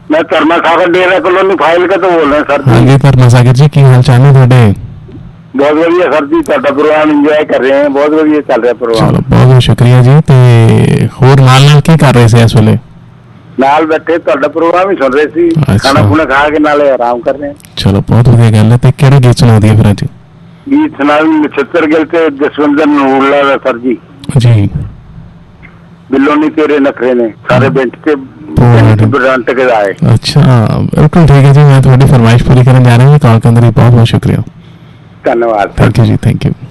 मैं धर्मा सागर डेरा colony file का तो बोल रहे हैं सर हाँ जी। जी धर्मा सागर जी की हाल चाल है थोड़े? बहुत वधिया सर जी, ਤੁਹਾਡਾ प्रोग्राम इंजॉय कर रहे हैं, बहुत वधिया चल रहा प्रोग्राम। चलो बहुत बहुत शुक्रिया जी। ते होर नाल नाल की कर रहे थे इस वेले? नाल बैठे ਤੁਹਾਡਾ प्रोग्राम ही सुन रहे सी, खाना खुना खा के नाले आराम कर रहे हैं। चलो बहुत वधिया गल है। ते किहड़ा गीत सुना दिए फिर अज? गीत सुना नक्षत्र गिल ते जसविंदर नूरला दा सर जी। जी बिल्लो नहीं तेरे नखरे ने सारे बेंच के ब्रांट के आए। अच्छा बिल्कुल ठीक है जी, मैं थोड़ी फरमाइश पूरी करने जा रहा हूँ। कॉल करने के लिए बहुत बहुत शुक्रिया। धन्यवाद। Thank you ji, thank you.